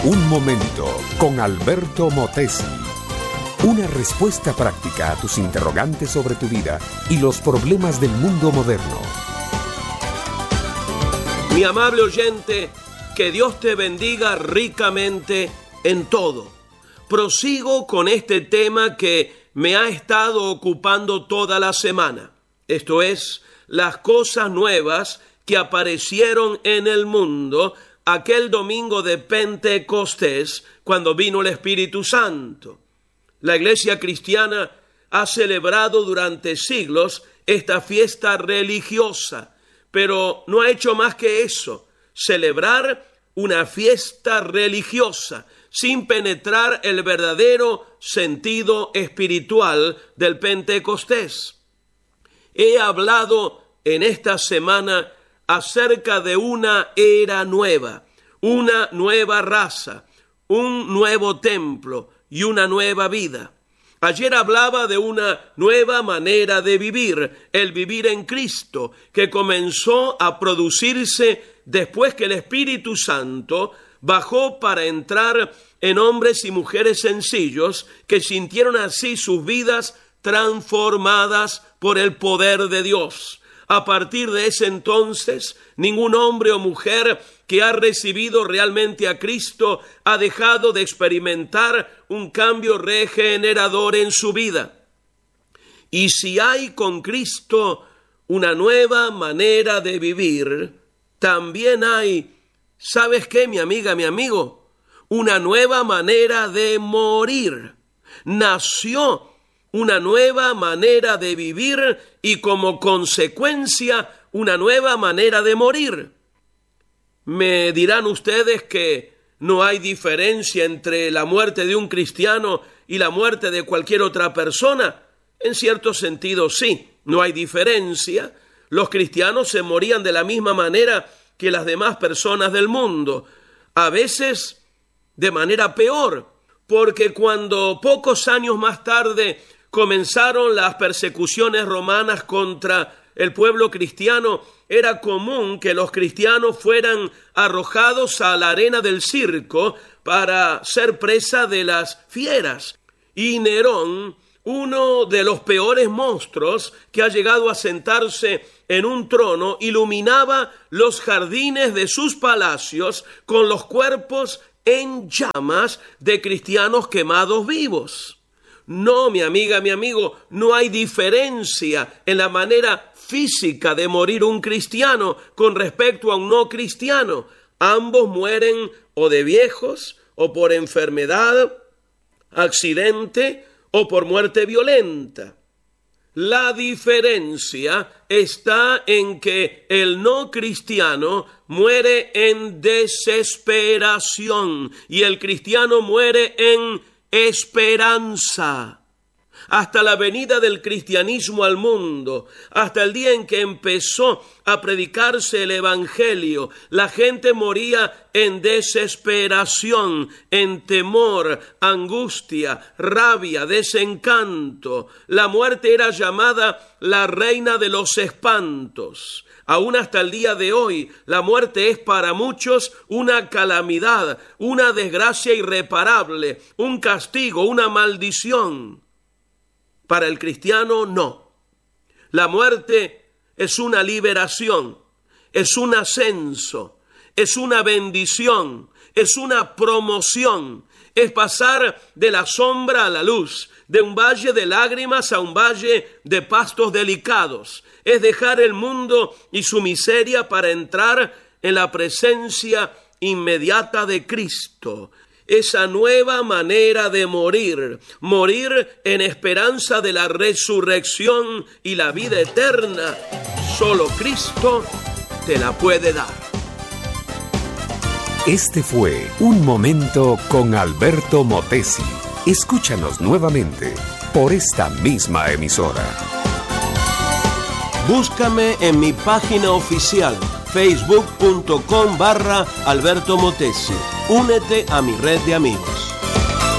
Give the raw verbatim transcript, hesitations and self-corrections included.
Un momento con Alberto Motesi. Una respuesta práctica a tus interrogantes sobre tu vida y los problemas del mundo moderno. Mi amable oyente, que Dios te bendiga ricamente en todo. Prosigo con este tema que me ha estado ocupando toda la semana. Esto es, las cosas nuevas que aparecieron en el mundo aquel domingo de Pentecostés, cuando vino el Espíritu Santo. La Iglesia cristiana ha celebrado durante siglos esta fiesta religiosa, pero no ha hecho más que eso, celebrar una fiesta religiosa, sin penetrar el verdadero sentido espiritual del Pentecostés. He hablado en esta semana acerca de una era nueva, una nueva raza, un nuevo templo y una nueva vida. Ayer hablaba de una nueva manera de vivir, el vivir en Cristo, que comenzó a producirse después que el Espíritu Santo bajó para entrar en hombres y mujeres sencillos que sintieron así sus vidas transformadas por el poder de Dios. A partir de ese entonces, ningún hombre o mujer que ha recibido realmente a Cristo ha dejado de experimentar un cambio regenerador en su vida. Y si hay con Cristo una nueva manera de vivir, también hay, ¿sabes qué, mi amiga, mi amigo? Una nueva manera de morir. Nació una nueva manera de vivir y como consecuencia una nueva manera de morir. Me dirán ustedes que no hay diferencia entre la muerte de un cristiano y la muerte de cualquier otra persona. En cierto sentido, sí, no hay diferencia. Los cristianos se morían de la misma manera que las demás personas del mundo, a veces de manera peor, porque cuando pocos años más tarde comenzaron las persecuciones romanas contra el pueblo cristiano, era común que los cristianos fueran arrojados a la arena del circo para ser presa de las fieras. Y Nerón, uno de los peores monstruos que ha llegado a sentarse en un trono, iluminaba los jardines de sus palacios con los cuerpos en llamas de cristianos quemados vivos. No, mi amiga, mi amigo, no hay diferencia en la manera física de morir un cristiano con respecto a un no cristiano. Ambos mueren o de viejos, o por enfermedad, accidente, o por muerte violenta. La diferencia está en que el no cristiano muere en desesperación y el cristiano muere en esperanza. Hasta la venida del cristianismo al mundo, hasta el día en que empezó a predicarse el evangelio, la gente moría en desesperación, en temor, angustia, rabia, desencanto. La muerte era llamada la reina de los espantos. Aún hasta el día de hoy, la muerte es para muchos una calamidad, una desgracia irreparable, un castigo, una maldición. Para el cristiano, no. La muerte es una liberación, es un ascenso, es una bendición, es una promoción, es pasar de la sombra a la luz, de un valle de lágrimas a un valle de pastos delicados. Es dejar el mundo y su miseria para entrar en la presencia inmediata de Cristo. Esa nueva manera de morir, morir en esperanza de la resurrección y la vida eterna, solo Cristo te la puede dar. Este fue Un Momento con Alberto Motesi. Escúchanos nuevamente por esta misma emisora. Búscame en mi página oficial, facebook punto com barra Alberto Motesi. Únete a mi red de amigos.